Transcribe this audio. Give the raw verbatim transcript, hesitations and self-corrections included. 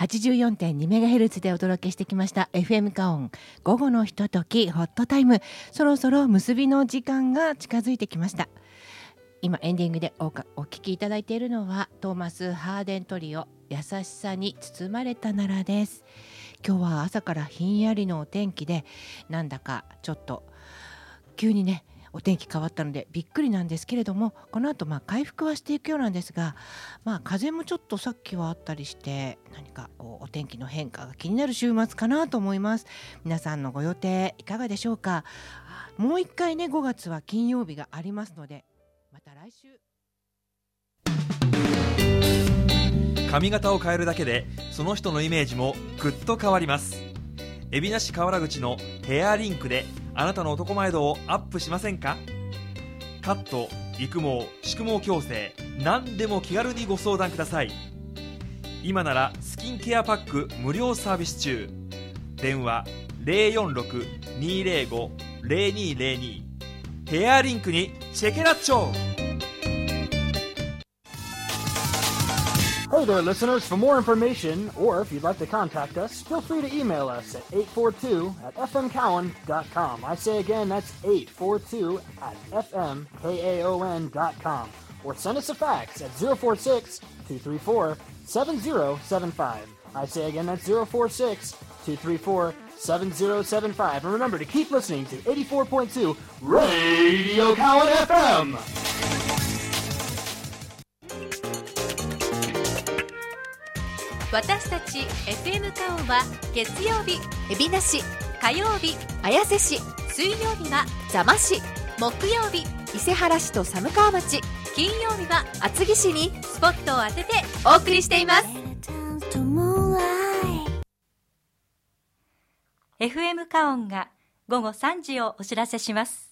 はちじゅうよんてんにメガヘルツ でお届けしてきました エフエム カオン午後のひとときホットタイム。そろそろ結びの時間が近づいてきました。今エンディングで お, かお聞きいただいているのはトーマス・ハーデントリオ、優しさに包まれたならです。今日は朝からひんやりのお天気で、なんだかちょっと急にねお天気変わったのでびっくりなんですけれども、この後まあ回復はしていくようなんですが、まあ風もちょっとさっきはあったりして、何かこうお天気の変化が気になる週末かなと思います。皆さんのご予定いかがでしょうか。もう一回ねごがつは金曜日がありますので、また来週。 髪型を変えるだけでその人のイメージもぐっと変わります。海老名市河原口のヘアリンクであなたの男前度をアップしませんか。カット、育毛、宿毛矯正、何でも気軽にご相談ください。今ならスキンケアパック無料サービス中。電話 ゼロよんろく にーゼロご ゼロにーゼロに。ヘアリンクにチェケラッチョ。 Hey there, listeners. For more information, or if you'd like to contact us, feel free to email us at eight four two at f m kaon dot com. I say again, that's eight four two at f m kaon dot com. Or send us a fax at zero four six, two three four, seven zero seven five. I say again, that's zero four six, two three four, seven zero seven five. And remember to keep listening to eighty-four point two Radio Kaon F M. 私たち エフエム カオンは月曜日海老名市、火曜日綾瀬市、 水曜日は座間市、 木曜日伊勢原市と寒川町、 金曜日は厚木市にスポットを当ててお送りしています。 エフエム カオンが午後さんじをお知らせします。